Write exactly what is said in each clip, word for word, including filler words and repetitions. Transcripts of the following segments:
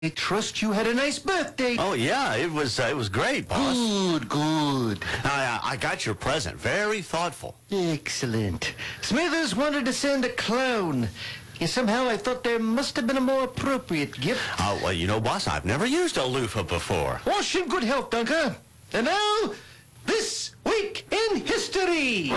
I trust you had a nice birthday. Oh, yeah, it was uh, it was great, boss. Good, good. I, I got your present. Very thoughtful. Excellent. Smithers wanted to send a clown. And somehow I thought there must have been a more appropriate gift. Oh, well, you know, boss, I've never used a loofah before. Wash in good health, Dunker. And now, This Week in History.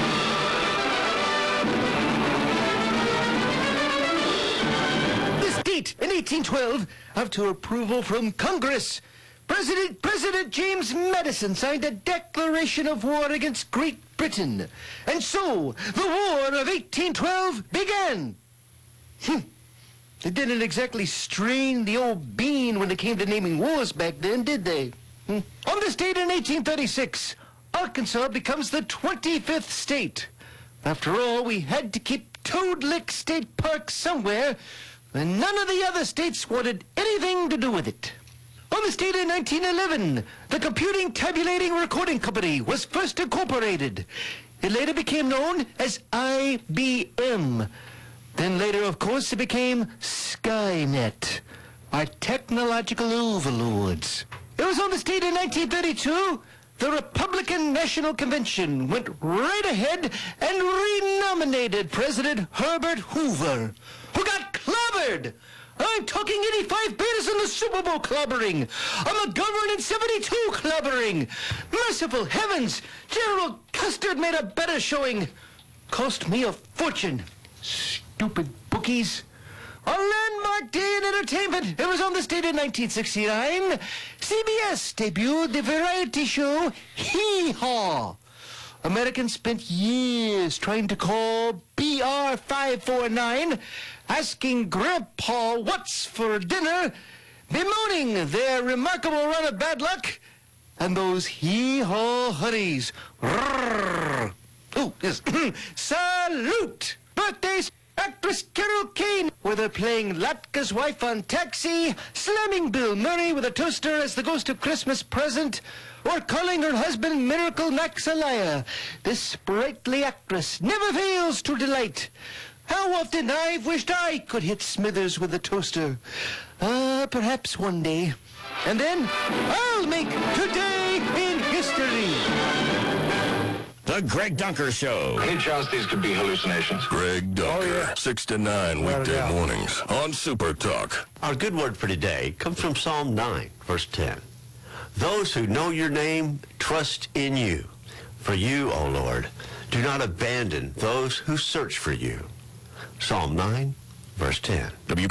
This date, in eighteen twelve, after approval from Congress, President President James Madison signed a declaration of war against Great Britain. And so, the War of eighteen twelve began. Hmm. They didn't exactly strain the old bean when it came to naming wars back then, did they? Hmm. On this date in eighteen thirty-six, Arkansas becomes the twenty-fifth state. After all, we had to keep Toad Lick State Park somewhere, and none of the other states wanted anything to do with it. On this date in nineteen eleven, the Computing Tabulating Recording Company was first incorporated. It later became known as I B M. Then later, of course, it became Skynet, our technological overlords. It was on this date in nineteen thirty-two, the Republican National Convention went right ahead and renominated President Herbert Hoover, who got clobbered. I'm talking eighty-five beaters in the Super Bowl clobbering. A McGovern in seventy-two clobbering. Merciful heavens, General Custer made a better showing. Cost me a fortune. Stupid bookies. A landmark day in entertainment. It was on this date in nineteen sixty-nine. C B S debuted the variety show Hee Haw. Americans spent years trying to call B R five forty-nine, asking Grandpa what's for dinner, bemoaning their remarkable run of bad luck, and those hee-haw honeys. Rrrr. Oh, yes. Salute! Birthdays! Actress Carol Kane, whether playing Latka's wife on Taxi, slamming Bill Murray with a toaster as the ghost of Christmas present, or calling her husband Miracle Max a liar, this sprightly actress never fails to delight. How often I've wished I could hit Smithers with a toaster. Ah, uh, perhaps one day. And then I'll make Today in History. The Greg Dunker Show. Any chance these could be hallucinations? Greg Dunker, Oh, yeah. six to nine weekday mornings on Super Talk. Our good word for today comes from Psalm nine, verse ten. Those who know your name trust in you. For you, O Lord, do not abandon those who search for you. Psalm nine, verse ten. W K